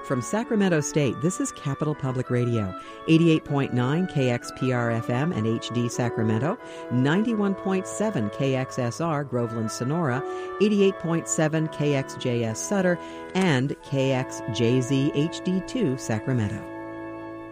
From Sacramento State, this is Capital Public Radio, 88.9 KXPR-FM and HD Sacramento, 91.7 KXSR Groveland Sonora, 88.7 KXJS Sutter, and KXJZ HD2 Sacramento.